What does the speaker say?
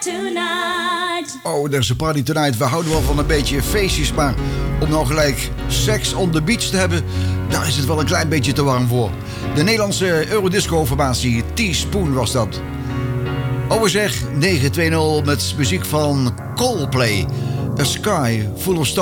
tonight. Oh, there's a party tonight. We houden wel van een beetje feestjes, maar om nou gelijk Sex on the Beach te hebben, daar is het wel een klein beetje te warm voor. De Nederlandse Eurodisco-formatie Teaspoon was dat. Oh, zeg, 920 met muziek van Coldplay. A Sky Full of Stars.